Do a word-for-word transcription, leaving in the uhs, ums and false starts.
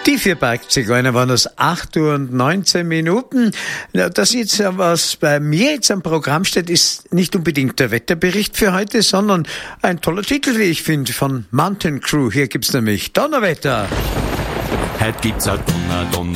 Die vier Bergzigeuner waren das acht Uhr und neunzehn Minuten. Das jetzt, was bei mir jetzt am Programm steht, ist nicht unbedingt der Wetterbericht für heute, sondern ein toller Titel, wie ich finde, von Mountain Crew. Hier gibt's nämlich Donnerwetter. Heute gibt's ein Donner, Donner.